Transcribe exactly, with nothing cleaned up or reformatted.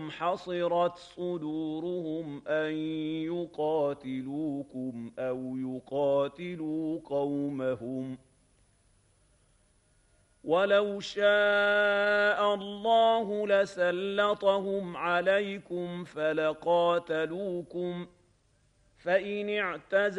أنهم حصرت صدورهم أن يقاتلوكم أو يقاتلوا قومهم ولو شاء الله لسلطهم عليكم فلقاتلوكم فإن اعتزلوكم